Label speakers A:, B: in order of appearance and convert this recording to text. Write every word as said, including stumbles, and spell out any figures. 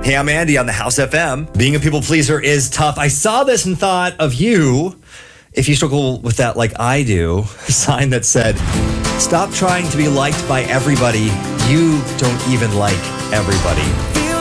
A: Hey, I'm Andy on the House F M. Being a people pleaser is tough. I saw this and thought of you. If you struggle with that like I do, a sign that said, stop trying to be liked by everybody. You don't even like everybody.